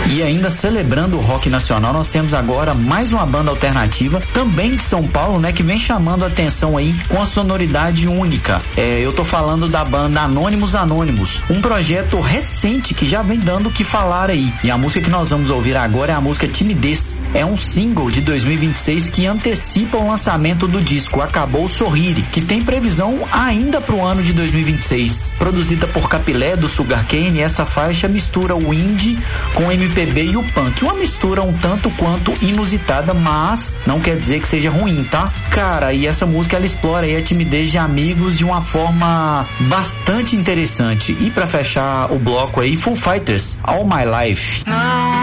E ainda celebrando o rock nacional, nós temos agora mais uma banda alternativa, também de São Paulo, né, que vem chamando a atenção aí com a sonoridade única. Eu tô falando da banda Anônimos, um projeto recente que já vem dando o que falar aí. E a música que nós vamos ouvir agora é a música Timidez. É um single de 2026 que antecipa o lançamento do disco Acabou Sorrir, que tem previsão ainda pro ano de 2026. Produzida por Capilé do Sugarcane, essa faixa mistura o indie com o MPB e o punk. Uma mistura um tanto quanto inusitada, mas não quer dizer que seja ruim, tá? Cara, e essa música ela explora aí a timidez de amigos de uma forma bastante interessante. E pra fechar o bloco aí, Foo Fighters, All My Life.